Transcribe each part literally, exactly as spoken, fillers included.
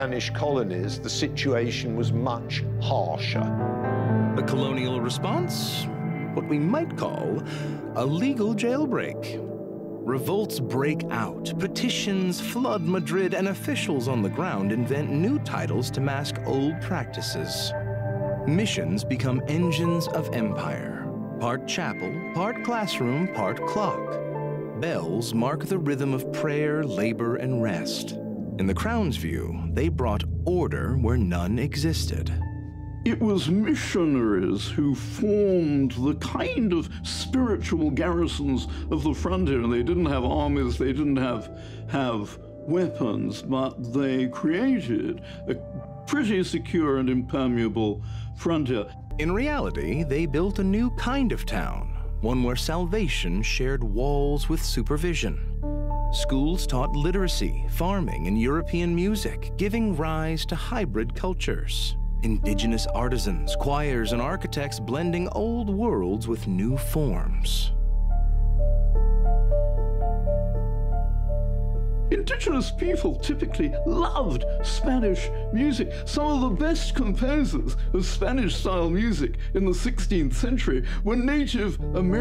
Spanish colonies, the situation was much harsher. The colonial response? What we might call a legal jailbreak. Revolts break out, petitions flood Madrid, and officials on the ground invent new titles to mask old practices. Missions become engines of empire. Part chapel, part classroom, part clock. Bells mark the rhythm of prayer, labor, and rest. In the Crown's view, they brought order where none existed. It was missionaries who formed the kind of spiritual garrisons of the frontier. They didn't have armies, they didn't have, have weapons, but they created a pretty secure and impermeable frontier. In reality, they built a new kind of town, one where salvation shared walls with supervision. Schools taught literacy, farming, and European music, giving rise to hybrid cultures. Indigenous artisans, choirs, and architects blending old worlds with new forms. Indigenous people typically loved Spanish music. Some of the best composers of Spanish-style music in the sixteenth century were Native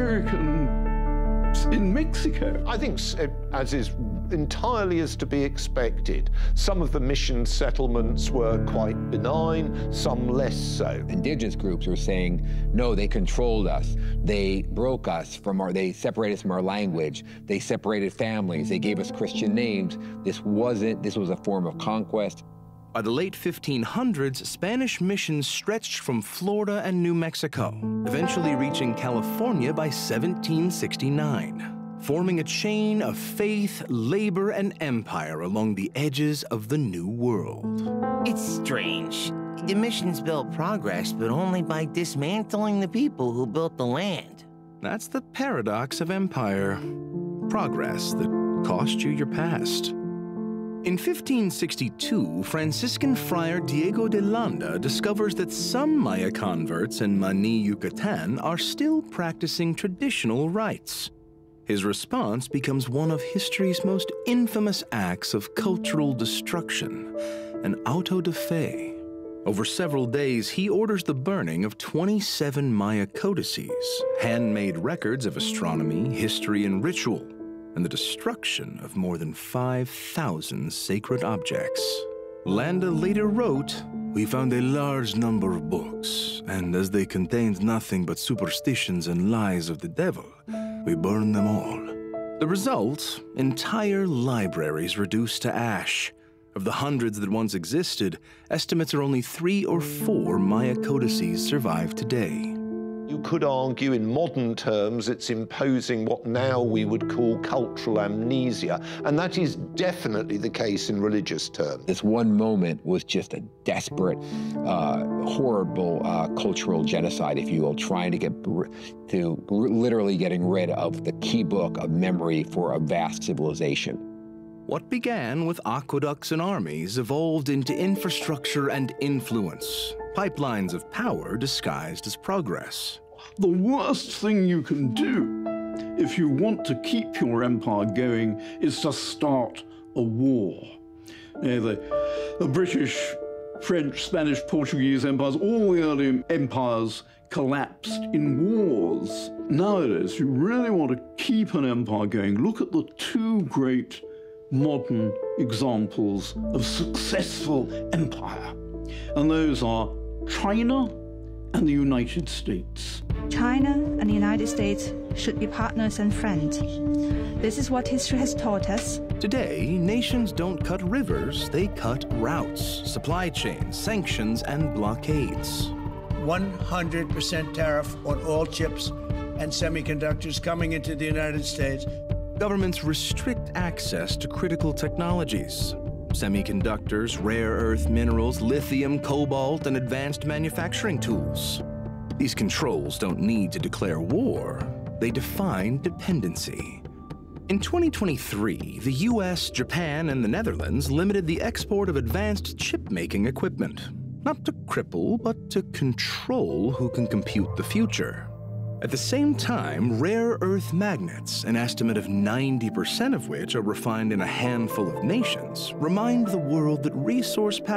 Americans in Mexico. I think, as is entirely as to be expected, some of the mission settlements were quite benign, some less so. Indigenous groups were saying, no, they controlled us. They broke us from our, they separated us from our language. They separated families. They gave us Christian names. This wasn't, this was a form of conquest. By the late fifteen hundreds, Spanish missions stretched from Florida and New Mexico, eventually reaching California by seventeen sixty-nine. Forming a chain of faith, labor, and empire along the edges of the New World. It's strange. The missions built progress, but only by dismantling the people who built the land. That's the paradox of empire. Progress that cost you your past. In fifteen sixty-two, Franciscan friar Diego de Landa discovers that some Maya converts in Mani, Yucatan are still practicing traditional rites. His response becomes one of history's most infamous acts of cultural destruction, an auto de fe. Over several days, he orders the burning of twenty-seven Maya codices, handmade records of astronomy, history, and ritual, and the destruction of more than five thousand sacred objects. Landa later wrote, "We found a large number of books, and as they contained nothing but superstitions and lies of the devil, we burned them all." The result? Entire libraries reduced to ash. Of the hundreds that once existed, estimates are only three or four Maya codices survive today. You could argue in modern terms it's imposing what now we would call cultural amnesia, and that is definitely the case in religious terms. This one moment was just a desperate, uh, horrible uh, cultural genocide, if you will, trying to get to literally getting rid of the key book of memory for a vast civilization. What began with aqueducts and armies evolved into infrastructure and influence. Pipelines of power disguised as progress. The worst thing you can do if you want to keep your empire going is to start a war. You know, the, the British, French, Spanish, Portuguese empires, all the early empires collapsed in wars. Nowadays, you really want to keep an empire going. Look at the two great modern examples of successful empire, and those are China and the United States. China and the United States should be partners and friends. This is what history has taught us. Today, nations don't cut rivers, they cut routes, supply chains, sanctions, and blockades. one hundred percent tariff on all chips and semiconductors coming into the United States. Governments restrict access to critical technologies. Semiconductors, rare earth minerals, lithium, cobalt, and advanced manufacturing tools. These controls don't need to declare war. They define dependency. In twenty twenty-three, the U S, Japan, and the Netherlands limited the export of advanced chip-making equipment, not to cripple, but to control who can compute the future. At the same time, rare earth magnets, an estimate of ninety percent of which are refined in a handful of nations, remind the world that resource power